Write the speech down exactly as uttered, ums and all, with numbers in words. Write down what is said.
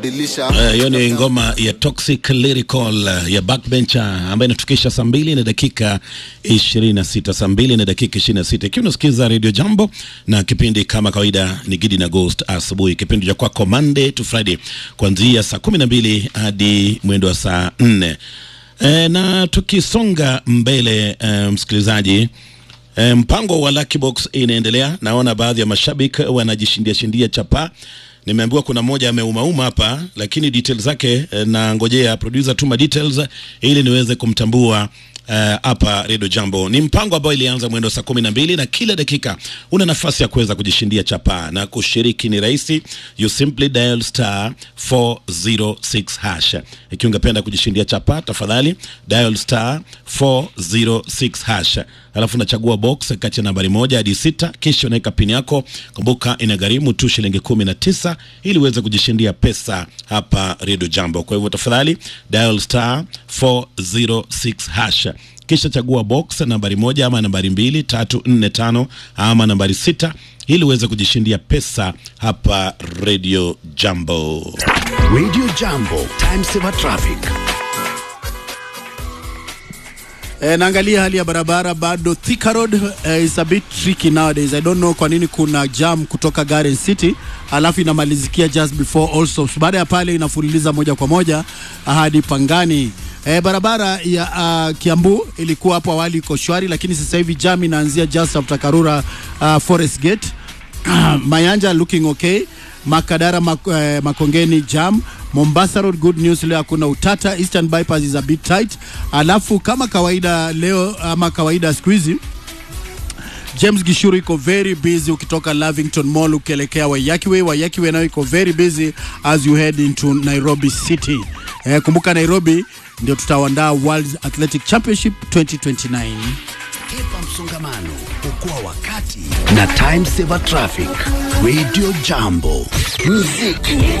Hiyo uh, ni ngoma ya Toxic Lyrical uh, ya Backbencher ambayo inatukisha saa mbili na dakika ishirini na sita, saa mbili na dakika ishirini na sita. Ikiwa unasikiza Radio Jambo na kipindi kama kawaida ni Gidi na Ghost asubuhi, kipindi cha kwako Monday to Friday kuanzia saa kumi na mbili hadi mwendo wa saa nne. E, na tukisonga mbele e, msikilizaji, e, mpango wa Lucky Box inaendelea. Naona baadhi ya mashabiki wanajishindia shindia chapa. Nimeambiwa kuna mmoja ameumauma hapa, lakini details zake eh, na ngojea producer tuma details ili niweze kumtambua hapa uh, Radio Jambo. Ni mpango ambao ilianza mwendo saa kumi na mbili na kila dakika una nafasi ya kuweza kujishindia chapa, na kushiriki ni rahisi. You simply dial star four zero six hash. Ikiwa ungependa kujishindia chapa, tafadhali dial star four zero six hash. Alafu unachagua box kati ya nambari moja hadi sita, kisha unaweka pin yako. Kumbuka inagharimu tu shilingi kumi na tisa ili uweze kujishindia pesa hapa Radio Jambo. Kwa hivyo tafadhali dial star four zero six hash. Kisha chagua box nambari moja ama nambari mbili, tatu, nne, tano ama nambari sita ili uweze kujishindia pesa hapa Radio Jambo. Radio Jambo, time saver traffic. E, naangalia hali ya barabara bado Thika Road uh, is a bit tricky nowadays. I don't know kwa nini kuna jam kutoka Garden City alafu inamalizikia just before also. Baada ya pale inafululiza moja kwa moja hadi Pangani. E, barabara ya uh, Kiambu ilikuwa hapo awali iko shwari, lakini sasa hivi jam inaanzia just after Karura uh, Forest Gate. Mayanja looking okay. Makadara mak, uh, Makongeni jam. Mombasa Road good news, leo hakuna utata. Eastern Bypass is a bit tight. Alafu kama kawaida leo ama kawaida squeezy, James Gishuru iko very busy ukitoka Lavington Mall ukielekea Waiyaki Way. Waiyaki Way nayo iko very busy as you head into Nairobi City. Eh, kumbuka Nairobi ndio tutaandaa World Athletic Championship twenty twenty-nine. Kepa msongamano, okoa wakati na time saver traffic. Radio Jambo. Muziki